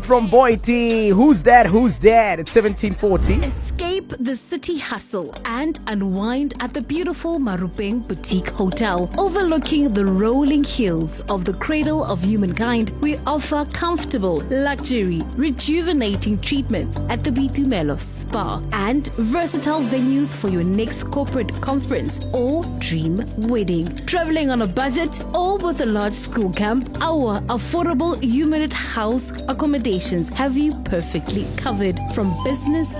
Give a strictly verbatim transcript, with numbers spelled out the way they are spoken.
from Boiti. Who's that? Who's that? It's seventeen forty. Escape the city hustle and unwind at the beautiful Marupeng Boutique Hotel. Overlooking the rolling hills of the cradle of humankind, we offer comfortable, luxury, rejuvenating treatments at the Bitumelo Spa and versatile venues for your next corporate conference or dream wedding. Traveling on a budget or with a large school camp, our affordable Humanit House accommodations have you perfectly covered. From business